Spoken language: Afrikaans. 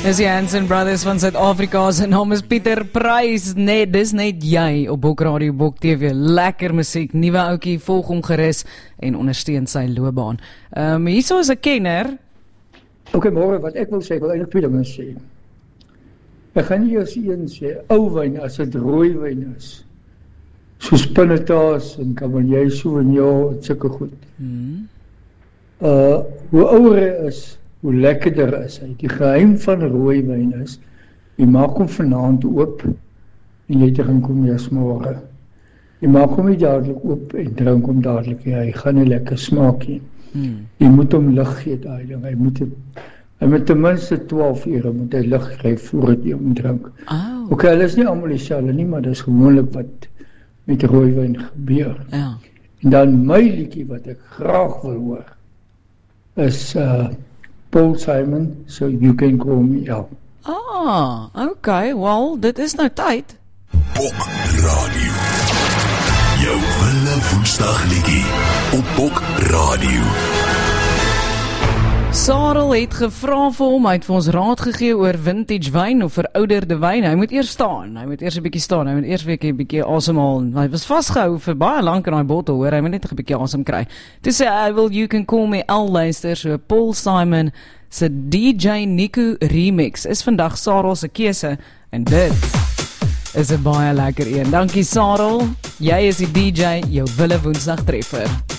Dis die Hanson Brothers van Suid-Afrika. Sy naam is Pieter Prys. Nee, dis net jy op Bok Radio, Bok TV. Lekker musiek, nuwe ouetjie, volg hom gerus en ondersteun sy loopbaan. Hierso is 'n kenner. Okay, môre, wat ek wil sê, ek wil eintlik twee dinge sê. Ek gaan nie eers een sê, ou wyn as dit rooi wyn is. Soos Pinotage en Cabernet Sauvignon en sulke goed. Hoe ouer hy is, hoe lekkerder is hy. Die geheim van rooi wyn is, jy maak hom vanaand oop en jy drink hom eers môre. Jy maak hom nie dadelik oop en drink hom dadelik, hy gaan nie lekker smaak hê. Jy moet hom lig gee, daai ding. Hy moet ten minste 12 ure moet hy lig kry voordat jy hom drink. Okay, hulle is nie almal dieselfde nie, maar dis gewoonlik wat met rooi wyn gebeur. Ja. En dan my liedjie wat ek graag wil hoor is Paul Simon, So You Can Call Me Al. Okay, wel, dit is nou tyd. Bok Radio. Jou wille woensdag liedjie op Bok Radio. Sarel het gevra vir hom, hy het vir ons raad gegee oor vintage wyn of verouderde wyn. Hy moet eers staan, hy moet eers 'n bietjie staan, hy moet eers 'n bietjie asemhaal. Hy was vasgehou vir baie lank in daai bottel, hoor, hy moet net 'n bietjie asem kry. Toe sê hy, wil You Can Call Me Al luister, so Paul Simon se DJ Nico remix is vandag Sarel se keuse en dit is 'n baie lekker een. Dankie Sarel, jy is die DJ, jou wille woensdag treffer.